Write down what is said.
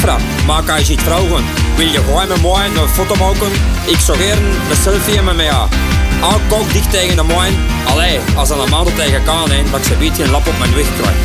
Maar kan je ziet vragen, wil je gewoon met mij een foto maken? Ik zou gerne een selfie met mij. Kok dicht tegen de mijn. Allee, als dat een maand tegen kan, dan ik ze weet geen lap op mijn weg krijg.